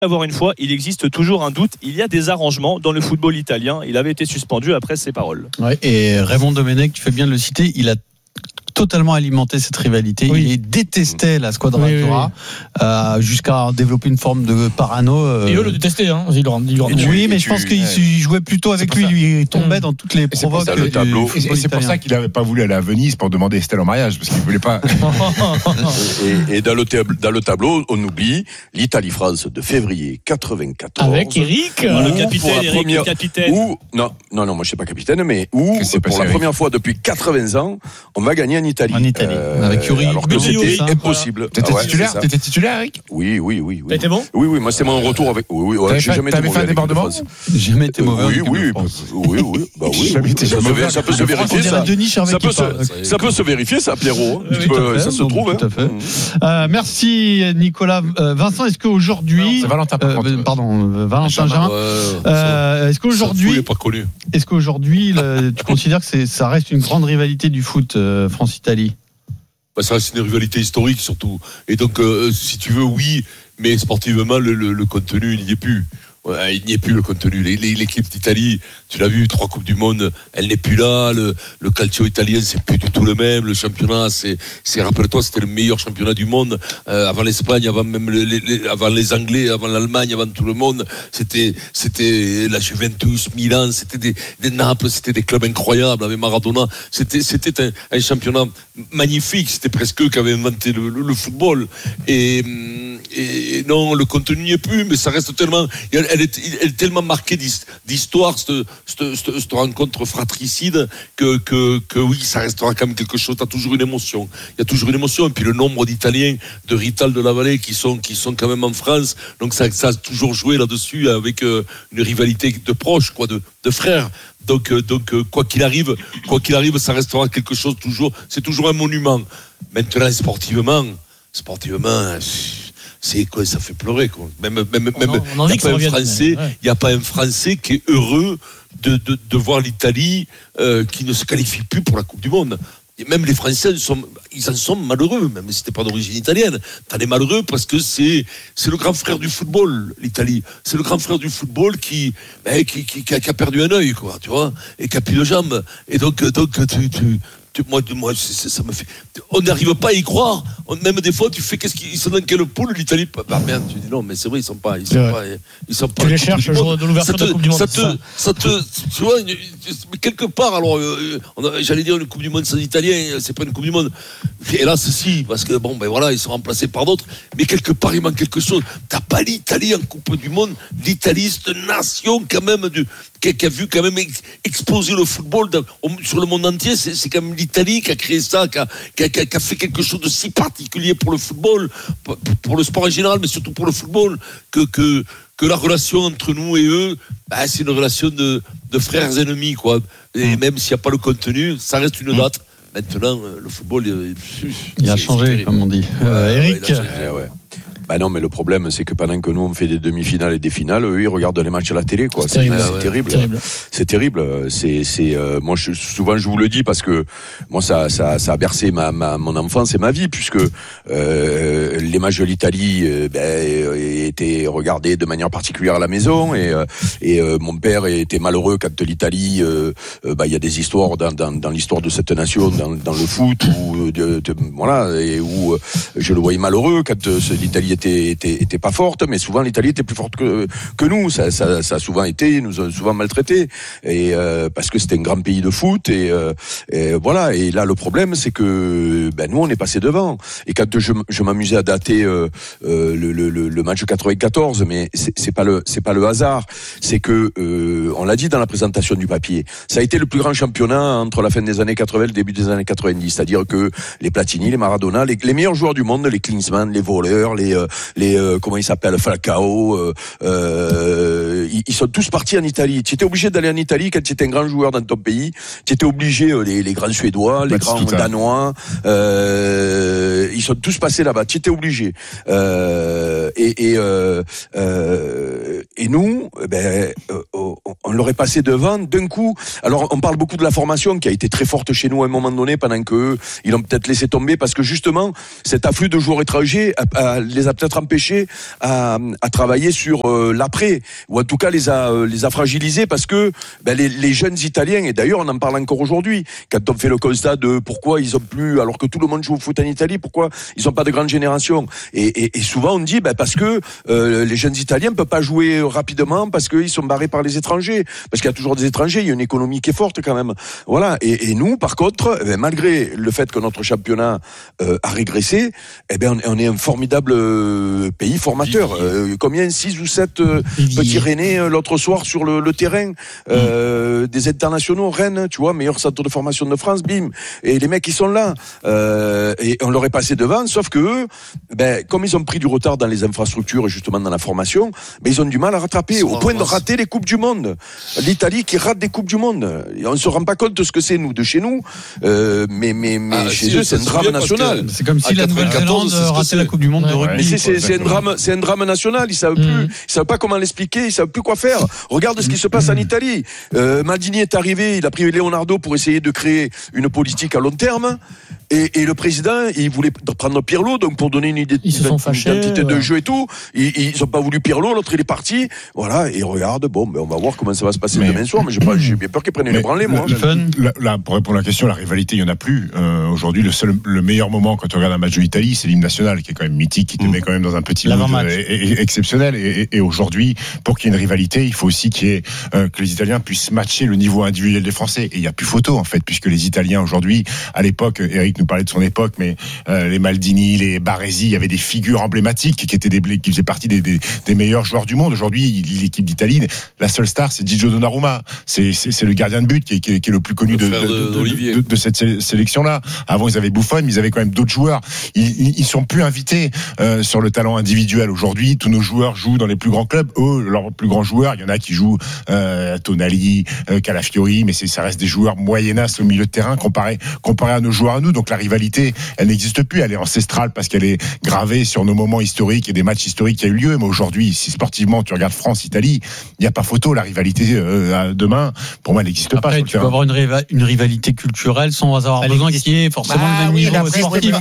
avoir une fois, il existe toujours un doute. Il y a des arrangements dans le football italien. Il avait été suspendu après ces paroles. Ouais, et Raymond Domenech, tu fais bien de le citer, il a totalement alimenté cette rivalité. Oui. Il détestait la Squadra jusqu'à développer une forme de parano. Et eux le détestaient, hein. Oui, mais je pense qu'il jouait plutôt avec lui. Il tombait dans toutes les provoques. C'est pour ça qu'il n'avait pas voulu aller à Venise pour demander Estelle en mariage, parce qu'il ne voulait pas. et dans le tableau, on oublie l'Italie-France de février 94. Avec Eric. Le capitaine, Eric, le capitaine. Non, moi je ne suis pas capitaine, mais pour la première fois depuis 80 ans, on va gagner en Italie. Avec Yuri. Alors que c'était impossible. T'étais titulaire, Eric ? Oui. T'as été bon ? Oui, moi c'est mon retour avec. Oui, j'ai jamais été mauvais. T'avais fait un débordement ? J'ai jamais été mauvais. Oui. Bah oui. Ça peut se vérifier, ça peut se vérifier, ça, Pierrot. Ça se trouve. Tout à fait. Merci, Nicolas. Vincent, est-ce qu'aujourd'hui. C'est Valentin, par contre. Pardon, Valentin Jamin. Est-ce qu'aujourd'hui. Est-ce qu'aujourd'hui, tu considères que ça reste une grande rivalité du foot, France-Italie ? Ça reste une rivalité historique surtout. Et donc, si tu veux, oui, mais sportivement, le contenu, il n'y est plus. Ouais, il n'y est plus le contenu. L'équipe d'Italie, tu l'as vu, 3 Coupes du Monde, elle n'est plus là. Le calcio italien, c'est plus du tout le même. Le championnat, rappelle-toi, c'était le meilleur championnat du monde avant l'Espagne, avant même avant les Anglais, avant l'Allemagne, avant tout le monde. C'était la Juventus, Milan, c'était des Naples, c'était des clubs incroyables avec Maradona. C'était un championnat magnifique. C'était presque eux qui avaient inventé le football. Et non, le contenu n'y est plus, mais ça reste tellement. Elle est tellement marquée d'histoire, cette rencontre fratricide, que oui, ça restera quand même quelque chose. T'as toujours une émotion. Il y a toujours une émotion. Et puis le nombre d'Italiens de Rital de la Vallée qui sont quand même en France. Donc ça a toujours joué là-dessus avec une rivalité de proches, quoi, de frères. Donc quoi qu'il arrive, ça restera quelque chose toujours. C'est toujours un monument. Maintenant, sportivement. C'est quoi, ça fait pleurer, quoi. Même il n'y a pas un Français qui est heureux de voir l'Italie qui ne se qualifie plus pour la Coupe du Monde. Et même les Français ils en sont malheureux, même si t'es pas d'origine italienne. T'en es malheureux parce que c'est le grand frère du football, l'Italie. C'est le grand frère du football qui a perdu un œil, quoi, tu vois, et qui a plus de jambes. Et donc moi, ça me fait. On n'arrive pas à y croire. Même des fois, tu fais ils sont dans quelle poule l'Italie ? Bah merde, tu dis non, mais c'est vrai, ils sont pas. Tu les cherches le jour de l'ouverture de la Coupe du Monde. Tu vois, quelque part. Alors, j'allais dire une Coupe du Monde sans Italiens, c'est pas une Coupe du Monde. Et là, ceci, parce que bon, ben voilà, ils sont remplacés par d'autres. Mais quelque part, il manque quelque chose. T'as pas l'Italie en Coupe du Monde. L'Italie, c'est une nation quand même qui a vu quand même exploser le football sur le monde entier. C'est quand même l'Italie qui a créé ça, qui a fait quelque chose de si particulier pour le football, pour le sport en général, mais surtout pour le football, que la relation entre nous et eux, c'est une relation de frères ennemis, quoi. Et même s'il n'y a pas le contenu, ça reste une date. Maintenant, le football, il a changé, comme on dit. Eric. Bah non, mais le problème, c'est que pendant que nous on fait des demi-finales et des finales, eux ils regardent les matchs à la télé, quoi. C'est terrible. C'est terrible. Moi, souvent je vous le dis parce que moi ça a bercé mon enfance et ma vie, puisque les matchs de l'Italie étaient regardés de manière particulière à la maison, et mon père était malheureux quand l'Italie, il y a des histoires dans l'histoire de cette nation, dans le foot, où je le voyais malheureux quand l'Italie était pas forte, mais souvent l'Italie était plus forte que nous. Ça a souvent été, nous a souvent maltraités, et parce que c'était un grand pays de foot, et voilà. Et là, le problème, c'est que nous, on est passé devant. Et quand je m'amusais à dater le match 94, mais c'est pas le hasard. C'est que on l'a dit dans la présentation du papier, ça a été le plus grand championnat entre la fin des années 80 et le début des années 90. C'est-à-dire que les Platini, les Maradona, les meilleurs joueurs du monde, les Klinsmann, les voleurs, les comment ils s'appellent, Falcao, ils sont tous partis en Italie. Tu étais obligé d'aller en Italie quand tu étais un grand joueur dans ton pays. Tu étais obligé, les grands Suédois, les grands Danois, ils sont tous passés là-bas. Tu étais obligé. Et nous, on l'aurait passé devant d'un coup. Alors on parle beaucoup de la formation qui a été très forte chez nous à un moment donné pendant que ils l'ont peut-être laissé tomber parce que justement cet afflux de joueurs étrangers les a peut-être empêchés à travailler sur l'après, ou en tout cas les a fragilisés parce que les jeunes Italiens, et d'ailleurs on en parle encore aujourd'hui, quand on fait le constat de pourquoi ils ont plus, alors que tout le monde joue au foot en Italie, pourquoi ils ont pas de grande génération, et souvent on dit parce que les jeunes Italiens peuvent pas jouer rapidement parce qu'ils sont barrés par les étrangers, parce qu'il y a toujours des étrangers, il y a une économie qui est forte quand même, voilà, et nous par contre, malgré le fait que notre championnat a régressé, on est un formidable pays formateur. Combien 6 ou 7 petits Rennais l'autre soir sur le terrain, des internationaux, Rennes, tu vois, meilleur centre de formation de France, bim, et les mecs ils sont là, et on leur est passé devant, sauf que eux, comme ils ont pris du retard dans les infrastructures et justement dans la formation, ils ont du mal à rattraper, au point de rater les Coupes du Monde. L'Italie qui rate des Coupes du Monde, et on ne se rend pas compte de ce que c'est nous, de chez nous, mais chez eux c'est un drame national. C'est comme si la Nouvelle-Zélande ratait la Coupe du Monde de rugby. Mais c'est un drame national, ils savent pas comment l'expliquer, ils savent plus quoi faire. Regarde ce qui se passe en Italie. Maldini est arrivé, il a pris Leonardo pour essayer de créer une politique à long terme. Et le président, il voulait prendre Pirlo, donc pour donner une identité de jeu et tout. Ils ont pas voulu Pirlo, l'autre il est parti. Voilà, et regarde, on va voir comment ça va se passer demain soir, mais j'ai bien peur qu'ils prennent une branlée, moi. Là, pour répondre à la question, la rivalité, il y en a plus. Aujourd'hui, le meilleur moment quand on regarde un match de l'Italie, c'est l'hymne national, qui est quand même mythique, qui te met quand même dans un petit mood exceptionnel. Et aujourd'hui, pour qu'il y ait une rivalité, il faut aussi que les Italiens puissent matcher le niveau individuel des Français. Et il n'y a plus photo, en fait, puisque les Italiens aujourd'hui, à l'époque, Eric nous parlait de son époque, mais les Maldini, les Baresi, il y avait des figures emblématiques qui faisaient partie des meilleurs joueurs du monde. Aujourd'hui, l'équipe d'Italie, la seule star, c'est Gigio Donnarumma. C'est le gardien de but qui est le plus connu de cette sélection-là. Avant, ils avaient Buffon, mais ils avaient quand même d'autres joueurs. Ils sont plus invités sur le talent individuel. Aujourd'hui, tous nos joueurs jouent dans les plus grands clubs. Eux, leurs plus grands joueurs, il y en a qui jouent Tonali, Calafiori, mais ça reste des joueurs moyennas au milieu de terrain comparé à nos joueurs à nous. Donc la rivalité, elle n'existe plus. Elle est ancestrale parce qu'elle est gravée sur nos moments historiques et des matchs historiques qui a eu lieu. Mais aujourd'hui, si sportivement tu regardes France-Italie, il n'y a pas photo. La rivalité demain, pour moi, elle n'existe pas. Tu peux avoir une rivalité culturelle sans avoir besoin qu'il y ait forcément le même niveau sportif.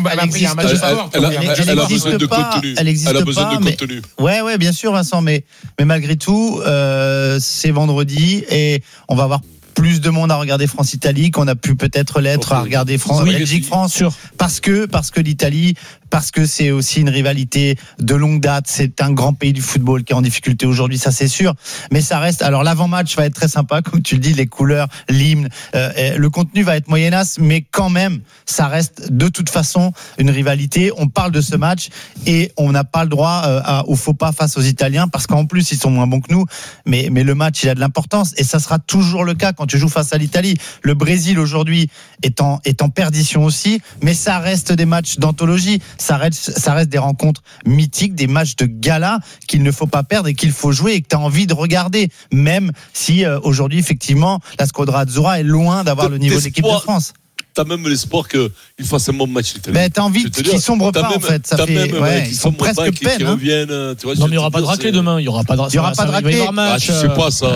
Elle a besoin de contenu. Elle a besoin de contenu. Ouais, bien sûr, Vincent, mais malgré tout, c'est vendredi et on va avoir plus de monde à regarder France-Italie qu'on a pu peut-être l'être à regarder Belgique-France, parce que l'Italie, parce que c'est aussi une rivalité de longue date, c'est un grand pays du football qui est en difficulté aujourd'hui, ça c'est sûr, mais ça reste, alors l'avant-match va être très sympa, comme tu le dis, les couleurs, l'hymne, le contenu va être moyennasse, mais quand même, ça reste de toute façon une rivalité. On parle de ce match et on n'a pas le droit au faux pas face aux Italiens, parce qu'en plus ils sont moins bons que nous, mais le match il a de l'importance et ça sera toujours le cas quand tu joues face à l'Italie. Le Brésil aujourd'hui est en perdition aussi, mais ça reste des matchs d'anthologie, ça reste des rencontres mythiques, des matchs de gala qu'il ne faut pas perdre et qu'il faut jouer et que tu as envie de regarder, même si aujourd'hui effectivement la Squadra Azzurra est loin d'avoir le niveau de l'équipe de France. T'as même l'espoir qu'il fasse un bon match l'Italie. T'as envie qu'ils sombrent pas, en fait. Ça fait, ils sont presque peine. Qui reviennent, tu vois, non, mais il n'y aura pas de raclé demain. Il n'y aura pas de raclé. Tu sais pas ça.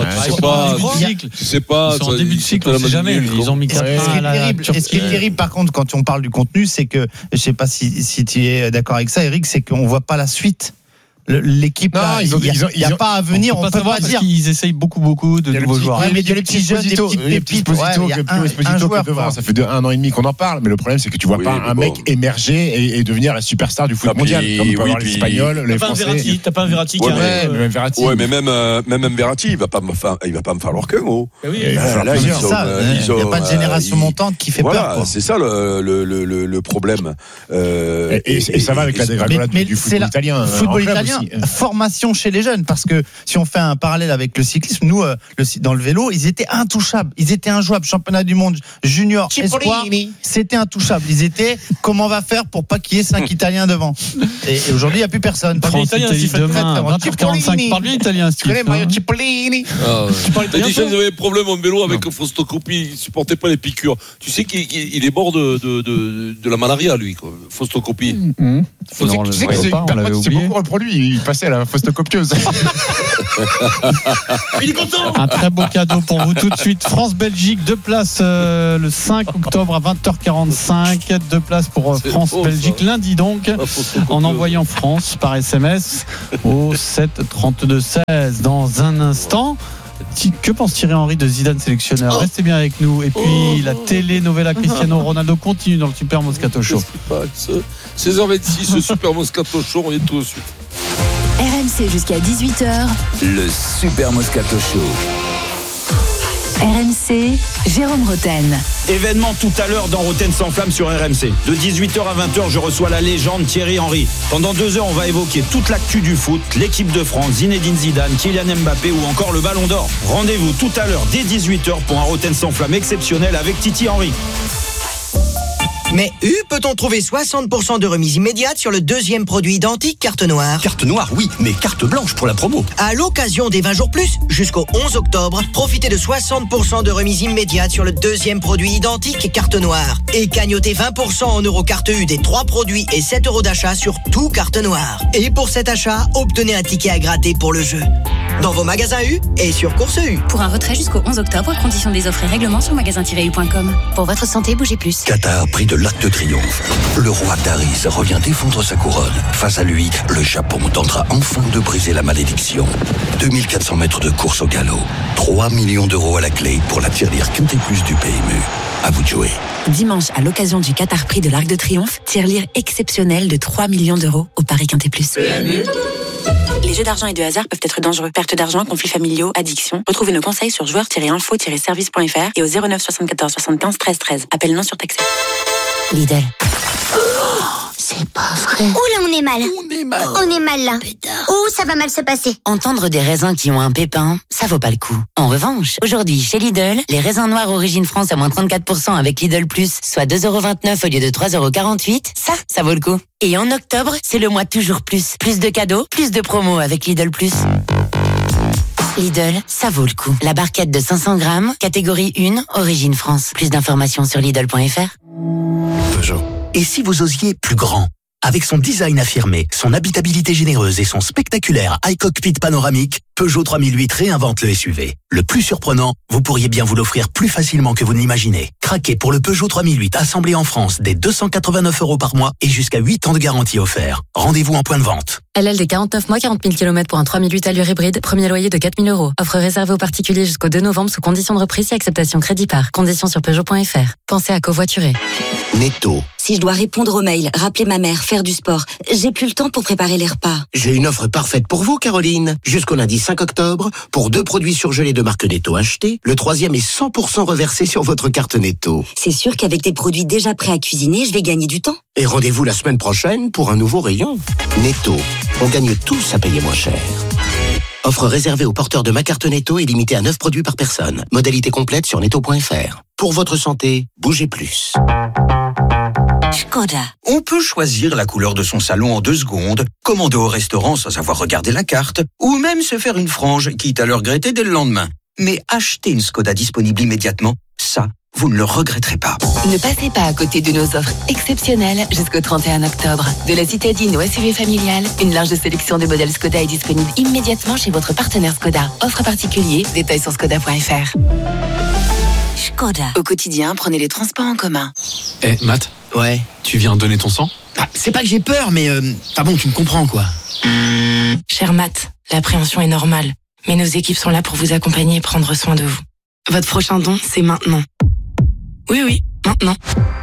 Tu sais pas. Ils sont en début de cycle, on sait jamais. Ils ont mis 4 Et ce qui est terrible, par contre, quand on parle du contenu, c'est que, je sais pas si tu es d'accord avec ça, Eric, c'est qu'on voit pas la suite. L'équipe, il n'y a pas à venir, on peut pas dire. Ils essayent beaucoup de nouveaux joueurs. Mais il y a les petits jeunes, des petites pépites. Un joueur, ça fait 1 an et demi qu'on en parle, mais le problème c'est que tu vois pas un mec émerger et devenir la superstar du foot mondial, comme on peut avoir les Espagnols, les Français. T'as pas un Verratti qui arrive. Ouais, mais même un Verratti, il va pas me falloir qu'un mot. Il n'y a pas de génération montante qui fait peur. C'est ça le problème. Et ça va avec la dégringolade du football italien. Formation chez les jeunes, parce que si on fait un parallèle avec le cyclisme, nous dans le vélo, ils étaient intouchables, ils étaient injouables. Championnat du monde junior espoir, c'était intouchable. Ils étaient, comment on va faire pour pas qu'il y ait 5 Italiens devant, et aujourd'hui il n'y a plus personne. France-Italie demain 20h45, parle bien italien, Steve. T'as dit qu'ils avaient des problèmes en vélo avec Fausto Coppi, il supportait pas les piqûres. Tu sais qu'il est mort de la malaria, lui, Fausto Coppi. Tu sais que c'est beaucoup reproduit. il passait à la photocopieuse. Il est content. Un très beau cadeau pour vous tout de suite. France-Belgique, 2 places le 5 octobre à 20h45. 2 places pour France-Belgique lundi donc, en envoyant France par SMS au 7 32 16. Dans un instant, que pense Thierry Henry de Zidane sélectionneur? Restez bien avec nous. Et puis la télé-novela Cristiano Ronaldo continue dans le Super Moscato Show. 16h26, le Super Moscato Show, on est tout de suite. RMC jusqu'à 18h. Le Super Moscato Show. RMC, Jérôme Roten. Événement tout à l'heure dans Roten sans flamme sur RMC. De 18h à 20h, je reçois la légende Thierry Henry. Pendant 2 heures, on va évoquer toute l'actu du foot, l'équipe de France, Zinedine Zidane, Kylian Mbappé ou encore le Ballon d'Or. Rendez-vous tout à l'heure dès 18h pour un Roten sans flamme exceptionnel avec Titi Henry. Mais peut-on trouver 60% de remise immédiate sur le 2e produit identique carte noire? Carte noire, oui, mais carte blanche pour la promo. À l'occasion des 20 jours plus, jusqu'au 11 octobre, profitez de 60% de remise immédiate sur le 2e produit identique carte noire. Et cagnotez 20% en euros carte U des 3 produits et 7 € d'achat sur tout carte noire. Et pour cet achat, obtenez un ticket à gratter pour le jeu. Dans vos magasins U et sur Course U. Pour un retrait jusqu'au 11 octobre, conditions des offres et règlements sur magasin-u.com. Pour votre santé, bougez plus. Qatar, prix de l'Arc de Triomphe. Le roi Daris revient défendre sa couronne. Face à lui, le Japon tentera enfin de briser la malédiction. 2400 mètres de course au galop. 3 millions d'euros à la clé pour la tirelire Quintet Plus du PMU. À vous de jouer. Dimanche, à l'occasion du Qatar Prix de l'Arc de Triomphe, tirelire exceptionnelle de 3 millions d'euros au Paris Quintet Plus. Les jeux d'argent et de hasard peuvent être dangereux. Perte d'argent, conflits familiaux, addiction. Retrouvez nos conseils sur joueurs-info-service.fr et au 09 74 75 13 13. Appel non surtaxé. Lidl. C'est pas vrai. Ouh là, on est mal. On est mal là. Ouh, ça va mal se passer. Entendre des raisins qui ont un pépin, ça vaut pas le coup. En revanche, aujourd'hui, chez Lidl, les raisins noirs origine France à moins 34% avec Lidl Plus, soit 2,29€ au lieu de 3,48€. Ça vaut le coup. Et en octobre, c'est le mois toujours plus. Plus de cadeaux, plus de promos avec Lidl Plus. Lidl, ça vaut le coup. La barquette de 500 grammes, catégorie 1, origine France. Plus d'informations sur Lidl.fr. Peugeot. Et si vous osiez plus grand? Avec son design affirmé, son habitabilité généreuse et son spectaculaire iCockpit panoramique, Peugeot 3008 réinvente le SUV. Le plus surprenant, vous pourriez bien vous l'offrir plus facilement que vous ne l'imaginez. Craquez pour le Peugeot 3008 assemblé en France dès 289€ par mois et jusqu'à 8 ans de garantie offert. Rendez-vous en point de vente. LLD 49 mois, 40 000 km pour un 3008 allure hybride, premier loyer de 4 000 €. Offre réservée aux particuliers jusqu'au 2 novembre sous condition de reprise et acceptation crédit par. Conditions sur Peugeot.fr. Pensez à covoiturer. Netto. Si je dois répondre aux mails, rappeler ma mère, faire du sport, j'ai plus le temps pour préparer les repas. J'ai une offre parfaite pour vous, Caroline. Jusqu'au lundi 5 octobre, pour 2 produits surgelés de marque Netto achetés, le 3e est 100% reversé sur votre carte Netto. C'est sûr qu'avec des produits déjà prêts à cuisiner, je vais gagner du temps. Et rendez-vous la semaine prochaine pour un nouveau rayon. Netto. On gagne tous à payer moins cher. Offre réservée aux porteurs de ma carte Netto et limitée à 9 produits par personne. Modalité complète sur netto.fr. Pour votre santé, bougez plus. Škoda. On peut choisir la couleur de son salon en 2 secondes, commander au restaurant sans avoir regardé la carte, ou même se faire une frange, quitte à le regretter dès le lendemain. Mais acheter une Škoda disponible immédiatement, ça, vous ne le regretterez pas. Ne passez pas à côté de nos offres exceptionnelles jusqu'au 31 octobre. De la citadine au SUV familial, une large sélection de modèles Škoda est disponible immédiatement chez votre partenaire Škoda. Offre particulier, détails sur Škoda.fr. Škoda. Au quotidien, prenez les transports en commun. Matt. Ouais. Tu viens donner ton sang? C'est pas que j'ai peur, mais bon, tu me comprends quoi. Cher Matt, l'appréhension est normale, mais nos équipes sont là pour vous accompagner et prendre soin de vous. Votre prochain don, c'est maintenant. Oui, maintenant.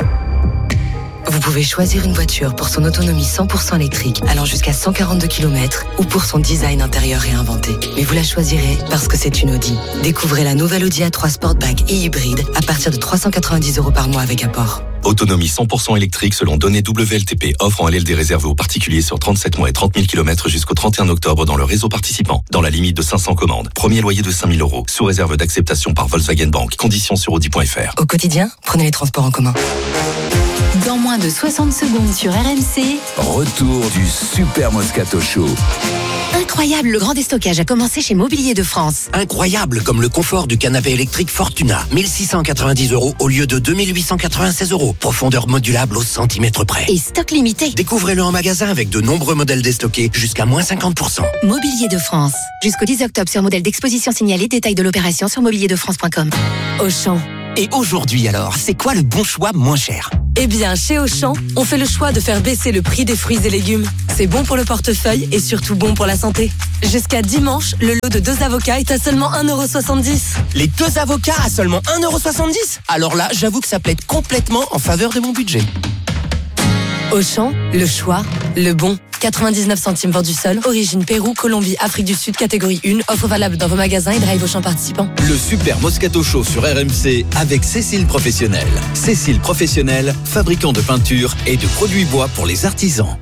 Vous pouvez choisir une voiture pour son autonomie 100% électrique allant jusqu'à 142 km ou pour son design intérieur réinventé. Mais vous la choisirez parce que c'est une Audi. Découvrez la nouvelle Audi A3 Sportback et hybride à partir de 390€ par mois avec apport. Autonomie 100% électrique selon données WLTP. Offre en LLD réservé aux particuliers sur 37 mois et 30 000 km jusqu'au 31 octobre dans le réseau participant. Dans la limite de 500 commandes. Premier loyer de 5 000 €. Sous réserve d'acceptation par Volkswagen Bank. Conditions sur Audi.fr. Au quotidien, prenez les transports en commun. Dans moins de 60 secondes sur RMC. Retour du Super Moscato Show. Incroyable, le grand déstockage a commencé chez Mobilier de France. Incroyable, comme le confort du canapé électrique Fortuna. 1690 € au lieu de 2896 €. Profondeur modulable au centimètre près. Et stock limité. Découvrez-le en magasin avec de nombreux modèles déstockés jusqu'à moins 50%. Mobilier de France. Jusqu'au 10 octobre sur modèle d'exposition signalé. Détail de l'opération sur mobilierDeFrance.com. Auchan. Et aujourd'hui alors, c'est quoi le bon choix moins cher ? Eh bien, chez Auchan, on fait le choix de faire baisser le prix des fruits et légumes. C'est bon pour le portefeuille et surtout bon pour la santé. Jusqu'à dimanche, le lot de 2 avocats est à seulement 1,70 €. Les 2 avocats à seulement 1,70 €. Alors là, j'avoue que ça plaide complètement en faveur de mon budget. Auchan, le choix, le bon. 99 centimes vendu seul. Origine Pérou, Colombie, Afrique du Sud, catégorie 1. Offre valable dans vos magasins et drive Auchan participants. Le Super Moscato Show sur RMC avec Cécile Professionnel. Cécile Professionnel, fabricant de peinture et de produits bois pour les artisans.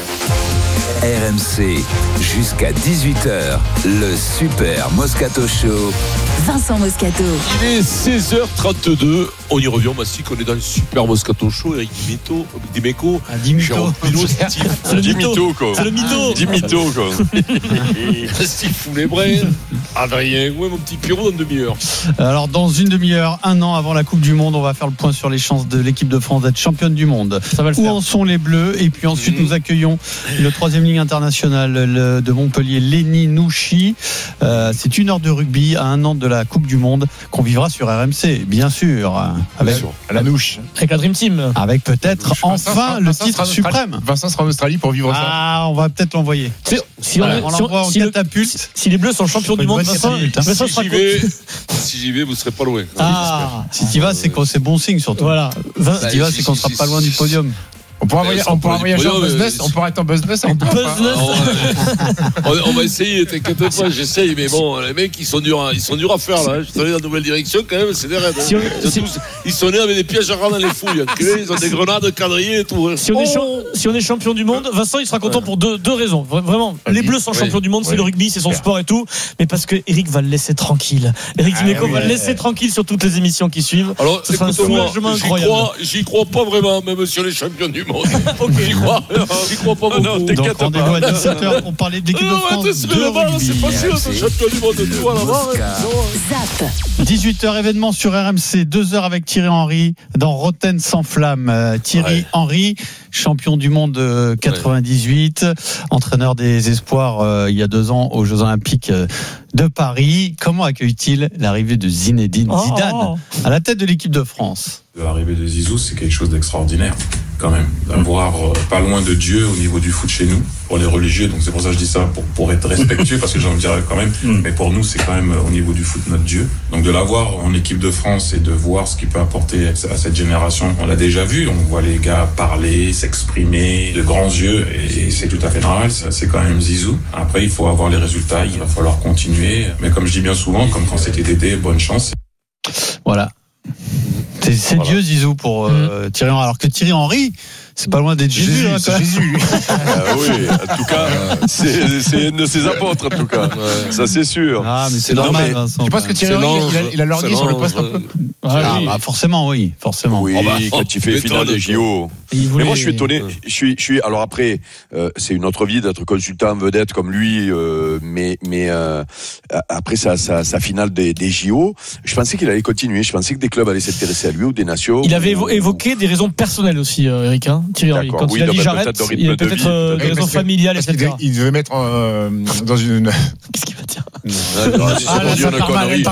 RMC, jusqu'à 18h, le Super Moscato Show. Vincent Moscato. Il est 16h32. On y revient, Massic. On est dans le Super Moscato Show. Eric Dimeco. Dimito. C'est le mytho, quoi. C'est le mytho. Dimito, quoi. Steve Foulébret. Adrien, ouais, mon petit Pierrot, dans une demi-heure. Alors, dans une demi-heure, 1 an avant la Coupe du Monde, on va faire le point sur les chances de l'équipe de France d'être championne du monde. Ça va le faire. Où en sont les Bleus? Et puis ensuite, nous accueillons le 3e ligne internationale de Montpellier, Lenny Nouchi. C'est 1 heure de rugby à 1 an de la Coupe du Monde qu'on vivra sur RMC, bien sûr. Avec à la nouche. Avec la Dream Team. Avec peut-être enfin le titre suprême. Vincent sera en Australie pour vivre ça. Ah, on va peut-être l'envoyer. Si on l'envoie en catapulte. Si les Bleus sont champions du monde, Vincent sera Si j'y vais, vous serez pas loin. Ah, si tu y vas, c'est bon signe surtout. Voilà. Si tu y vas, c'est qu'on sera pas loin du podium. On pourra voyager en business, on pourra être en business. On va essayer, t'inquiète pas, j'essaye, mais bon, les mecs, ils sont durs à faire, là. Je suis allé dans la nouvelle direction, quand même, c'est des raids. Ils sont nés avec des pièges à rats dans les fouilles. Ils ont des grenades, quadrillées et tout. Si on est champion du monde, Vincent, il sera content pour deux raisons. Vraiment, les Bleus sont champions du monde, c'est le rugby, c'est son sport et tout, mais parce que Eric va le laisser tranquille. Eric Dimeco va le laisser tranquille sur toutes les émissions qui suivent. Alors, ce sera un soulagement incroyable. J'y crois pas vraiment, même si on est champion du monde. Okay. J'y crois pas beaucoup. Donc rendez-vous à 17h pour parler de l'équipe de France de rugby. C'est facile, c'est champion du monde. Zap. 18h événement sur RMC, 2 heures avec Thierry Henry dans Rotten sans flamme. Thierry Henry, champion du monde 98, entraîneur des espoirs il y a 2 ans aux Jeux Olympiques de Paris. Comment accueille-t-il l'arrivée de Zinedine Zidane à la tête de l'équipe de France? L'arrivée de Zizou, c'est quelque chose d'extraordinaire, quand même. D'avoir pas loin de Dieu au niveau du foot chez nous, pour les religieux. Donc c'est pour ça que je dis ça, pour être respectueux, parce que j'en dirais quand même. Mais pour nous, c'est quand même au niveau du foot notre Dieu. Donc de l'avoir en équipe de France et de voir ce qu'il peut apporter à cette génération, on l'a déjà vu. On voit les gars parler, s'exprimer, de grands yeux, et c'est tout à fait normal. C'est quand même Zizou. Après, il faut avoir les résultats, il va falloir continuer. Mais comme je dis bien souvent, comme quand c'était Dédé, bonne chance. Voilà. C'est Dieu Zizou pour Thierry Henry. Alors que Thierry Henry, c'est pas loin d'être Jésus. C'est Jésus. Oui, en tout cas, c'est un de ses apôtres, en tout cas. Ça, c'est sûr. Ah, mais c'est normal, Vincent. Tu penses que Thierry Henry, il a l'ordi sur le poste un peu? Forcément, oui. Oui, quand il fait finale des JO. Mais moi, je suis étonné. Alors après, c'est une autre vie d'être consultant vedette comme lui, mais après sa finale des JO, je pensais qu'il allait continuer. Je pensais que des clubs allaient s'intéresser à lui ou des nations. Il avait évoqué des raisons personnelles aussi, Eric. Thierry Henry. Quand il a dit j'arrête, il y a peut-être des raisons familiales, etc. Il devait mettre dans une. Qu'est-ce qu'il va dire? Si c'est pour dire une connerie,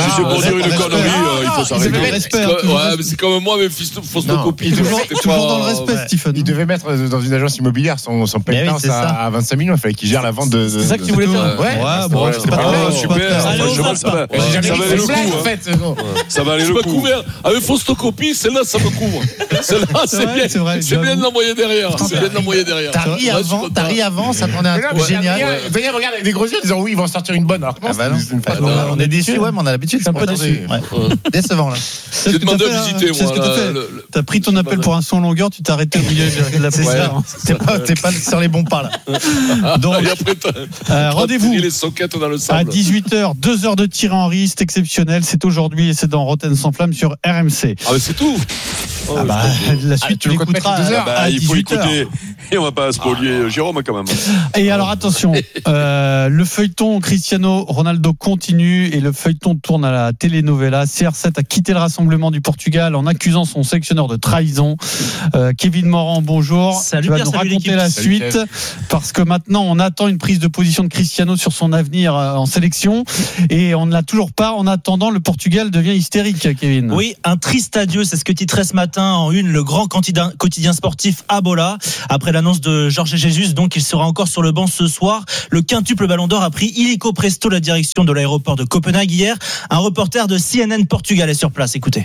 il faut s'arrêter. Ouais, mais c'est comme moi, mais Fausto-Copie. Toujours dans le respect, Stephen. Il devait mettre dans une agence immobilière son pétence à 25 millions. Il fallait qu'il gère la vente de. C'est ça que tu voulais faire? Ouais, bon, c'est pas grave. Super. Ça va aller le coup. Ça va aller le coup. Avec Fausto-Copie, celle-là, ça me couvre. Celle-là, c'est bien. C'est bien de l'envoyer derrière. T'as ri avant, ça prenait un truc génial. D'ailleurs, regarde avec des gros yeux en disant oui, ils vont sortir une bonne. Alors on est déçus, ouais, mais on a l'habitude. C'est un peu déçu. Décevant là. J'ai demandé à visiter, moi. T'as pris ton appel pour un son longueur, tu t'es arrêté au milieu de la piste. T'es pas sur les bons pas là. Donc, rendez-vous les soquettes dans le sable. À 18h, 2 heures de Thierry Henry, c'est exceptionnel. C'est aujourd'hui et c'est dans Rotten sans flamme sur RMC. Ah, mais c'est tout. La suite, tu l'écouteras. Il faut écouter. Et on va pas spolier Jérôme quand même. Et alors attention, le feuilleton Cristiano Ronaldo continue et le feuilleton tourne à la telenovela. CR7 a quitté le rassemblement du Portugal en accusant son sélectionneur de trahison. Kevin Morand, bonjour. Salut, tu vas Pierre, nous raconter l'équipe. la Salut, suite Kev. parce que maintenant on attend une prise de position de Cristiano sur son avenir en sélection et on ne l'a toujours pas. En attendant, le Portugal devient hystérique, Kevin. Oui, un triste adieu, c'est ce que titrait ce matin en une le grand quotidien sportif Abola. Après l'annonce de Jorge Jesus, donc il sera encore sur le banc ce soir. Le quintuple Ballon d'Or a pris illico presto la direction de l'aéroport de Copenhague hier. Un reporter de CNN Portugal est sur place, écoutez.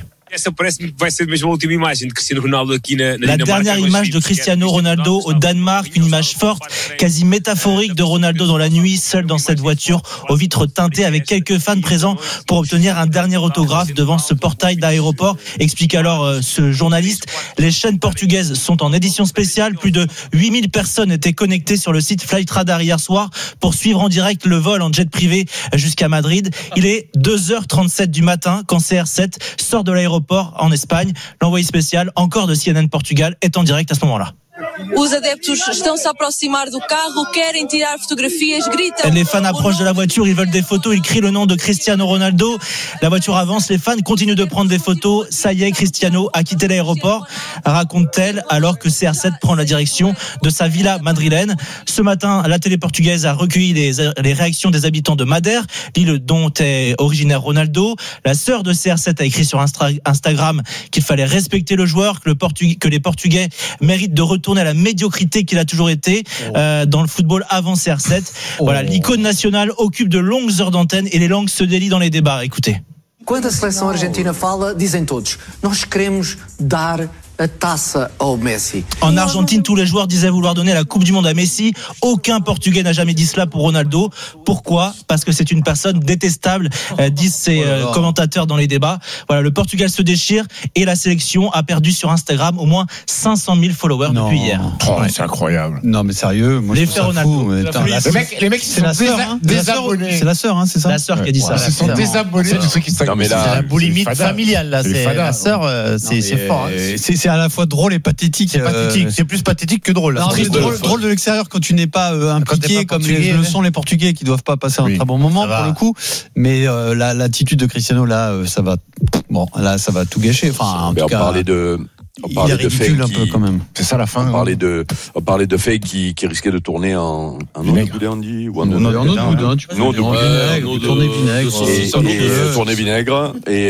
La dernière image de Cristiano Ronaldo au Danemark, une image forte, quasi métaphorique de Ronaldo dans la nuit, seul dans cette voiture aux vitres teintées avec quelques fans présents pour obtenir un dernier autographe devant ce portail d'aéroport. Explique alors ce journaliste. Les chaînes portugaises sont en édition spéciale. Plus de 8000 personnes étaient connectées sur le site Flightradar hier soir pour suivre en direct le vol en jet privé jusqu'à Madrid. Il est 2h37 du matin quand CR7 sort de l'aéroport en Espagne. L'envoyé spécial, encore de CNN Portugal, est en direct à ce moment-là. Os adeptos estão-se a aproximar do carro, querem tirar fotografias, gritam. Les fans approchent de la voiture, ils veulent des photos, ils crient le nom de Cristiano Ronaldo. La voiture avance, les fans continuent de prendre des photos. Ça y est, Cristiano a quitté l'aéroport, raconte-t-elle, alors que CR7 prend la direction de sa villa madrilène. Ce matin, la télé portugaise a recueilli les réactions des habitants de Madère, l'île dont est originaire Ronaldo. La sœur de CR7 a écrit sur Instagram qu'il fallait respecter le joueur, que les Portugais méritent de retourner à la médiocrité qu'il a toujours été dans le football avant CR7. Voilà, l'icône nationale occupe de longues heures d'antenne et les langues se délient dans les débats. Écoutez. Quando a seleção argentina fala, dizem todos: nós queremos dar a taça ao Messi. En Argentine, tous les joueurs disaient vouloir donner la Coupe du Monde à Messi. Aucun Portugais n'a jamais dit cela pour Ronaldo. Pourquoi ? Parce que c'est une personne détestable, disent ces commentateurs dans les débats. Voilà, le Portugal se déchire et la sélection a perdu sur Instagram au moins 500 000 followers depuis hier. Oh, c'est incroyable. Non, mais sérieux, moi Les je trouve ça Ronaldo. fou. Attends, Les mecs, c'est la sœur, hein. désabonnés. C'est la sœur, hein, c'est ça. La sœur qui a dit ça. Ils se sont désabonnés du truc Instagram. Non, mais là, C'est la boulimie familiale, là. C'est la sœur, c'est fort. hein. C'est à la fois drôle et pathétique. C'est pathétique. C'est plus pathétique que drôle. là. Non, C'est c'est drôle. drôle de l'extérieur quand tu n'es pas impliqué pas comme portugais, le ouais. sont les Portugais qui doivent pas passer un Oui. très bon moment Ça pour va. le coup. Mais l'attitude de Cristiano là, ça va. Bon, là, ça va tout gâcher. Enfin, en Mais tout on cas, parlait de. On il est parlait de faits ridicule un peu quand même. C'est ça la fin. On parlait de faits qui risquaient de tourner en eau de boudin, on dit, ou en eau de boudin, tu peux Non, de vinaigre, tourner vinaigre. tourner vinaigre et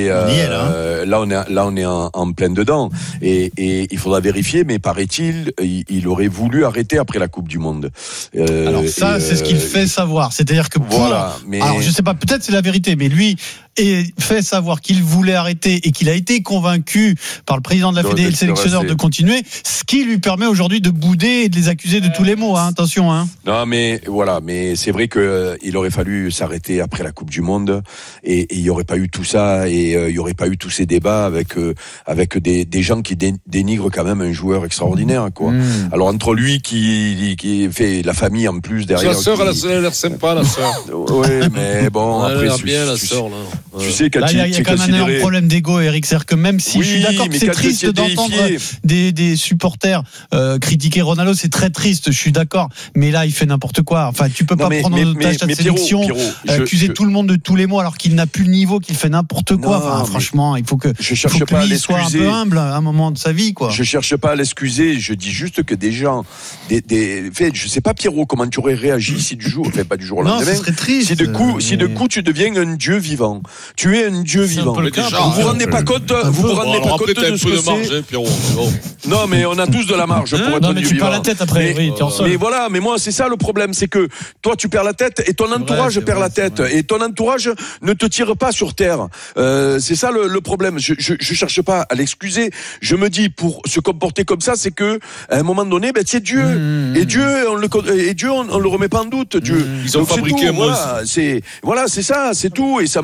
là on est en plein dedans et il faudra vérifier, mais paraît-il il aurait voulu arrêter après la Coupe du Monde. Alors ça, c'est ce qu'il fait savoir. C'est-à-dire que pour, voilà, mais alors je sais pas, peut-être c'est la vérité, mais lui fait savoir qu'il voulait arrêter et qu'il a été convaincu par le président de la Fédé et le sélectionneur de continuer, ce qui lui permet aujourd'hui de bouder et de les accuser de tous les maux. Hein, attention. Hein. Non, mais voilà, mais c'est vrai que il aurait fallu s'arrêter après la Coupe du Monde et il y aurait pas eu tout ça et il y aurait pas eu tous ces débats avec des gens qui dénigrent quand même un joueur extraordinaire, quoi. Alors entre lui qui fait la famille en plus derrière. Sa sœur, elle a l'air sympa, la sœur. Oui, mais bon, Elle a après l'air bien, la sœur, là. Tu sais, quand là, il y a quand même un énorme problème d'ego, Eric. C'est-à-dire que même si je suis d'accord que c'est triste d'entendre des supporters critiquer Ronaldo, c'est très triste, je suis d'accord. Mais là, il fait n'importe quoi. Enfin, tu peux pas prendre en otage ta sélection, accuser tout le monde de tous les mots alors qu'il n'a plus le niveau, qu'il fait n'importe quoi. Enfin, franchement, il faut que lui soit un peu humble à un moment de sa vie, quoi. Je cherche pas à l'excuser. Je dis juste que des gens, je sais pas, Pierrot, comment tu aurais réagi si du jour, pas du jour au lendemain. Non, ce serait triste. Si de coup, tu deviens un dieu vivant. Tu es un dieu vivant. Vous vous rendez pas compte de ce que c'est. Non, mais on a tous de la marge pour être un dieu vivant. Tu perds la tête après. Mais voilà, mais moi, c'est ça le problème, c'est que toi, tu perds la tête et ton entourage perd la tête. Et ton entourage ne te tire pas sur terre. C'est ça le problème. Je cherche pas à l'excuser. Je me dis, pour se comporter comme ça, c'est que à un moment donné, c'est Dieu. Et Dieu, on le remet pas en doute, Dieu. Ils ont fabriqué un monstre. Voilà, c'est ça, c'est tout. Et ça me fait de la peine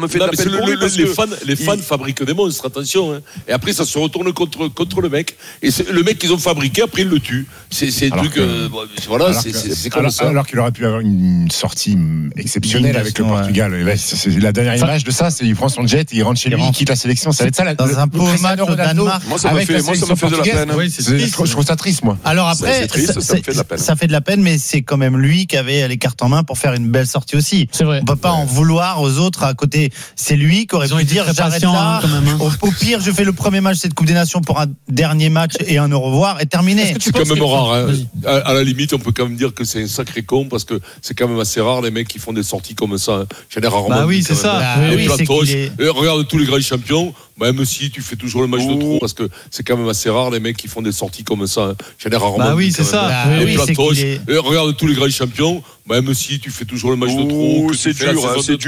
les fans fabriquent des monstres, attention. Hein. Et après, ça se retourne contre le mec. Et le mec qu'ils ont fabriqué, après, ils le tuent. C'est un truc. Voilà, c'est comme ça. Alors qu'il aurait pu avoir une sortie exceptionnelle avec le Portugal. Et là, c'est la dernière image de ça, c'est il prend son jet, il rentre chez lui, il quitte la sélection. Ça va être ça, dans un pauvre match au Danemark. Moi, ça m'a fait de la peine. Je trouve ça triste, moi. Alors après, ça fait de la peine, mais c'est quand même lui qui avait les cartes en main pour faire une belle sortie aussi. C'est vrai. On peut pas en vouloir aux autres à côté. C'est lui qui aurait pu dire j'arrête là. Au pire, je fais le premier match de cette Coupe des Nations pour un dernier match et un au revoir et terminé. C'est quand même rare. Hein. À la limite, on peut quand même dire que c'est un sacré con parce que c'est quand même assez rare les mecs qui font des sorties comme ça. J'en ai rarement. Bah oui, c'est ça. Regarde tous les grands champions. Même si tu fais toujours le match de trop, parce que c'est quand même assez rare les mecs qui font des sorties comme ça. J'en ai rarement. Bah oui, c'est ça. Regarde tous les grands champions. Même si tu fais toujours le match de trop. C'est dur.